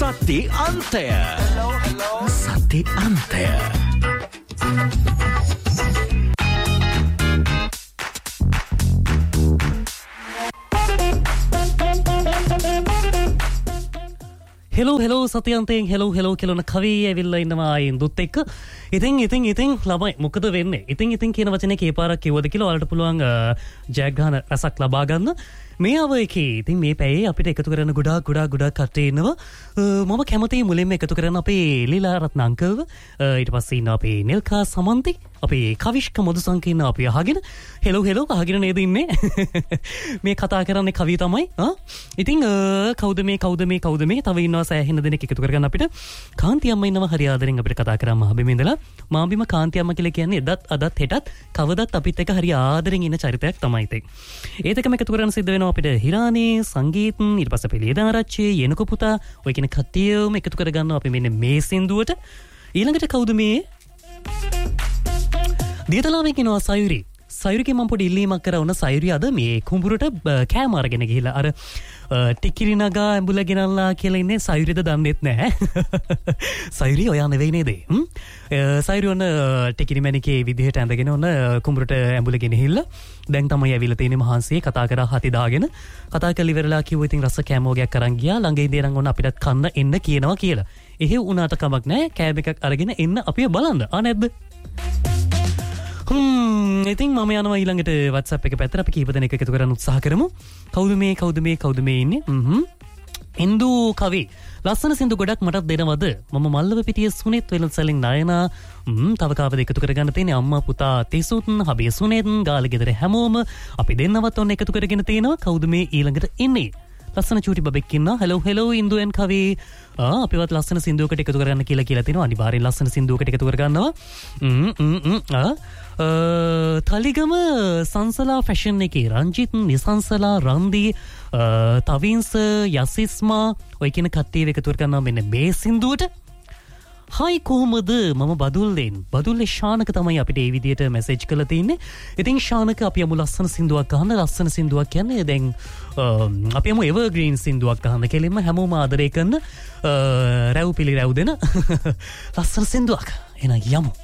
සත්‍ය අන්තය. සත්‍ය අන්තය. Hello සතියන්තයෙන් hello කියලන කවී ඇවිල්ලා ඉන්නවා ඉන්දුත් එක්ක. ඉතින් ළමයි මොකද වෙන්නේ? ඉතින් කියන වචනේ කීපාරක් කිව්වද කියලා ඔයාලට පුළුවන් ජයග්‍රහණ රසක් ලබා ගන්න. මේ අවයකේ ඉතින් මේ පැයේ අපිට එකතු කරන ගොඩාක් කට්ටිය ඉන්නවා. මම කැමතියි මුලින්ම එකතු කරන අපේ ලීලා රත්න අංකල්ව, ඊට පස්සේ ඉන්න අපේ නිල්කා සමන්ති, අපේ කවිෂ්ක මදුසංක ඉන්න අපි අහගෙන හෙලෝ අහගෙන නේද ඉන්නේ. මේ කතා කරන්නේ කවි තමයි. ඉතින් කවුද මේ තව ඉන්නවා සෑහෙන දෙනෙක් එකතු කරගන්න අපිට. කාන්ති අම්මා ඉන්නවා හරි ආදරෙන් අපිට කතා කරා මහබිම ඉඳලා. මාබිම කාන්ති අම්මා කියලා කියන්නේ එදත් අදත් හෙටත් කවදත් අපිත් එක්ක හරි ආදරෙන් ඉන්න චරිතයක් තමයි ඉතින්. ඒත් එකම එකතු කරන්න සිද්ධ වෙනවා අපිට හිරානේ, සංගීත්, ඊට පස්සේ අපේ ලියදාරච්චි, යනක පුතා, ඔය කියන කට්ටියම එකතු කරගන්නවා අපි මෙන්න මේ සින්දුවට. ඊළඟට කවුද මේ? දියතලාවේ කියනවා සයුරි. සයුරිගේ මම පොඩි ඉල්ලීමක් කරවන. සයුරි අද මේ කුඹුරට කෑම අරගෙන ගිහිලා අර ටිකිරි නගා ඇඹුල ගෙනල්ලා කියලා ඉන්නේ. සයුරිද දන්නේත් නැහැ. සයුරි ඔයා නෙවෙයි නේද? සයුරි ඔන්න ටිකිරි මැණිකේ විදිහට ඇඳගෙන ඔන්න කුඹුරට ඇඹුල ගෙනහිල්ලා දැන් තමයි ඇවිල්ලා තියෙන්නේ මහන්සියේ. කතා කරා හති දාගෙන කතා කරලා ඉවරලා කිව්වා ඉතින් රස කෑමෝගයක් අරන් ගියා. ළඟ ඉඳන් ඔන්න අපිටත් කන්න එන්න කියනවා කියලා. එහෙ වුණාට කමක් නැහැ. කෑම එකක් අරගෙන එන්න අපිව බලන්න. නැද්ද? ඉතින් මම යනවා ඊළඟට WhatsApp එක පැත්තට. අපි කීප දෙනෙක් එකතු කරන්න උත්සාහ කරමු. කවුද මේ ඉන්නේ? ඉන්දු කවි ලස්සන සින්දු ගොඩක් මටත් දෙනවද? මම මල්ලව පිටියේ සුනිත් වෙලසලින් නයනා. තව කාවද එකතු කරගන්න තියෙන්නේ? අම්මා පුතා තිසුත්, හබේ සුනෙත්, ගාල ගෙදර හැමෝම අපි දෙන්නවත් ඔන්න එකතු කරගෙන තියෙනවා. කවුද මේ ඊළඟට ඉන්නේ? ලස්සන චූටි බබෙක් ඉන්නවා. හෙලෝ ඉන්දු එන් කවි. අපිවත් ලස්සන සින්දුවකට එකතු කරගන්න කියලා තියෙනවා. අනිවාර්යෙන් ලස්සන සින්දුවකට එකතු කරගන්නවා. තලිගම සංසලා ෆැෂන් එකේ රංජිත්, නිසංසලා, රන්දි, තවින්ස, යසිස්මා ඔය කියන කට්ටිය එකතු කරගන්නවා මෙන්න මේ සින්දුවට. හයි කොහොමද? මම බදුල්ලේ ශානක තමයි අපිට මේ විදියට මැසේජ් කරලා තින්නේ. ඉතින් ශානක අපි යමු ලස්සන සින්දුවක් අහන්න. ලස්සන සින්දුවක් කියන්නේ දැන් අපි යමු එවර්ග්‍රීන් සින්දුවක් අහන්න. කෙලින්ම හැමෝම ආදරය කරන රැව් පිළි රැව් දෙන ලස්සන සින්දුවක්. එහෙනම් යමු.